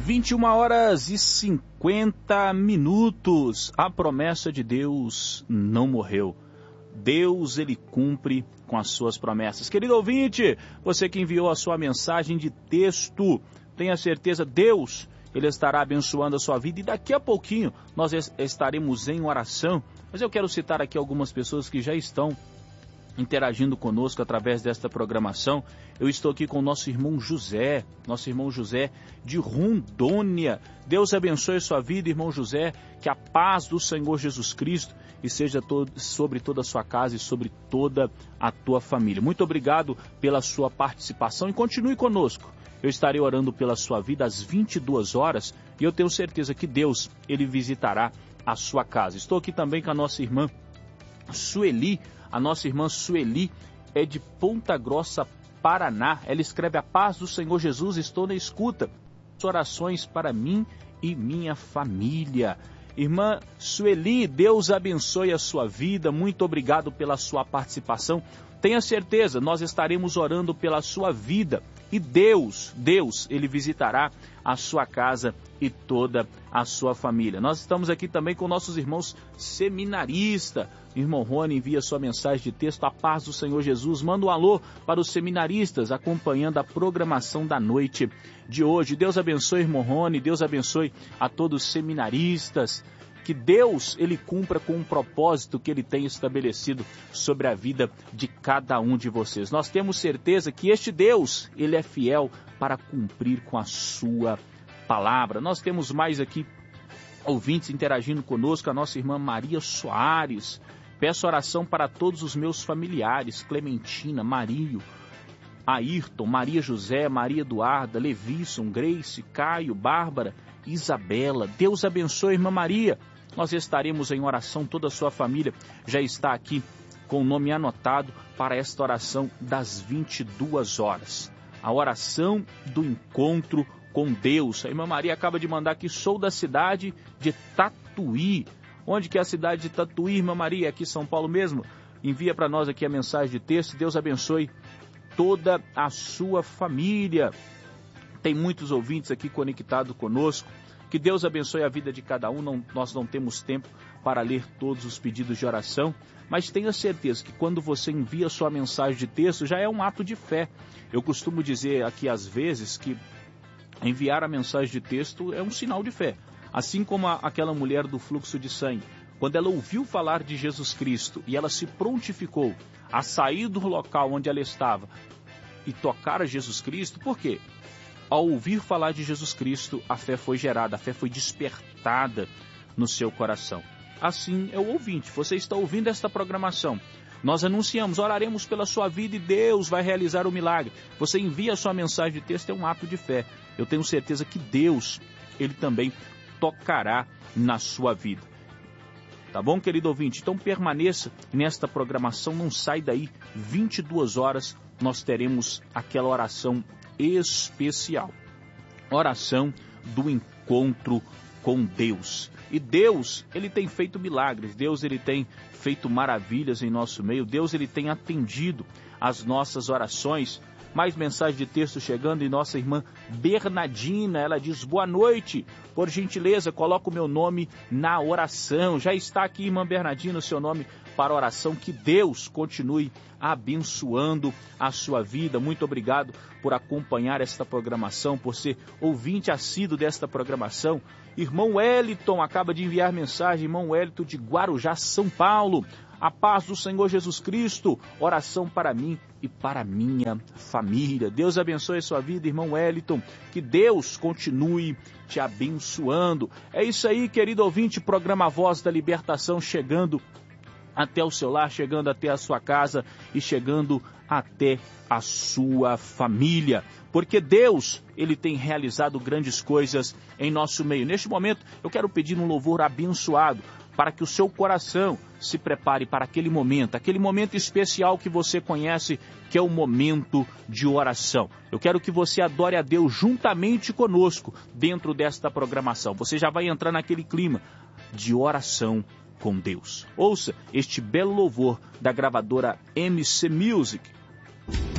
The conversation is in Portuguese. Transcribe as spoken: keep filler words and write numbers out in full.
vinte e uma horas e cinquenta minutos. A promessa de Deus não morreu. Deus, ele cumpre com as suas promessas. Querido ouvinte, você que enviou a sua mensagem de texto, tenha certeza, Deus, ele estará abençoando a sua vida. E daqui a pouquinho nós estaremos em oração. Mas eu quero citar aqui algumas pessoas que já estão interagindo conosco através desta programação. Eu estou aqui com o nosso irmão José, nosso irmão José de Rondônia. Deus abençoe a sua vida, irmão José, que a paz do Senhor Jesus Cristo e seja todo, sobre toda a sua casa e sobre toda a tua família. Muito obrigado pela sua participação e continue conosco. Eu estarei orando pela sua vida às vinte e duas horas e eu tenho certeza que Deus, ele visitará a sua casa. Estou aqui também com a nossa irmã Sueli. A nossa irmã Sueli é de Ponta Grossa, Paraná. Ela escreve: a paz do Senhor Jesus, estou na escuta. Orações para mim e minha família. Irmã Sueli, Deus abençoe a sua vida. Muito obrigado pela sua participação. Tenha certeza, nós estaremos orando pela sua vida. E Deus, Deus, ele visitará a sua casa e toda a sua família. Nós estamos aqui também com nossos irmãos seminaristas. Irmão Rony envia sua mensagem de texto: a paz do Senhor Jesus. Manda um alô para os seminaristas acompanhando a programação da noite de hoje. Deus abençoe, irmão Rony. Deus abençoe a todos os seminaristas. Que Deus, ele cumpra com um propósito que ele tem estabelecido sobre a vida de cada um de vocês. Nós temos certeza que este Deus, ele é fiel para cumprir com a sua palavra. Nós temos mais aqui ouvintes interagindo conosco. A nossa irmã Maria Soares: peço oração para todos os meus familiares, Clementina, Mario, Ayrton, Maria José, Maria Eduarda, Levisson, Grace, Caio, Bárbara, Isabela. Deus abençoe, irmã Maria. Nós estaremos em oração, toda a sua família já está aqui com o nome anotado para esta oração das vinte e duas horas. A oração do encontro com Deus. A irmã Maria acaba de mandar aqui: sou da cidade de Tatuí. Onde que é a cidade de Tatuí, irmã Maria? Aqui em São Paulo mesmo? Envia para nós aqui a mensagem de texto. Deus abençoe toda a sua família. Tem muitos ouvintes aqui conectados conosco. Que Deus abençoe a vida de cada um. Não, nós não temos tempo para ler todos os pedidos de oração, mas tenha certeza que quando você envia sua mensagem de texto, já é um ato de fé. Eu costumo dizer aqui às vezes que enviar a mensagem de texto é um sinal de fé. Assim como a, aquela mulher do fluxo de sangue, quando ela ouviu falar de Jesus Cristo e ela se prontificou a sair do local onde ela estava e tocar a Jesus Cristo. Por quê? Ao ouvir falar de Jesus Cristo, a fé foi gerada, a fé foi despertada no seu coração. Assim é o ouvinte. Você está ouvindo esta programação. Nós anunciamos, oraremos pela sua vida e Deus vai realizar o milagre. Você envia a sua mensagem de texto, é um ato de fé. Eu tenho certeza que Deus, ele também tocará na sua vida. Tá bom, querido ouvinte? Então permaneça nesta programação, não sai daí. vinte e duas horas nós teremos aquela oração especial. Oração do encontro com Deus. E Deus, ele tem feito milagres. Deus, ele tem feito maravilhas em nosso meio. Deus, ele tem atendido as nossas orações. Mais mensagem de texto chegando, e nossa irmã Bernardina, ela diz: boa noite, por gentileza, coloca o meu nome na oração. Já está aqui, irmã Bernardina, o seu nome para a oração. Que Deus continue abençoando a sua vida. Muito obrigado por acompanhar esta programação, por ser ouvinte assíduo desta programação. Irmão Wellington acaba de enviar mensagem, irmão Wellington de Guarujá, São Paulo. A paz do Senhor Jesus Cristo, oração para mim e para minha família. Deus abençoe a sua vida, irmão Wellington. Que Deus continue te abençoando. É isso aí, querido ouvinte, programa Voz da Libertação chegando até o seu lar, chegando até a sua casa e chegando até a sua família. Porque Deus, ele tem realizado grandes coisas em nosso meio. Neste momento, eu quero pedir um louvor abençoado para que o seu coração se prepare para aquele momento, aquele momento especial que você conhece, que é o momento de oração. Eu quero que você adore a Deus juntamente conosco dentro desta programação. Você já vai entrar naquele clima de oração com Deus. Ouça este belo louvor da gravadora M C Music.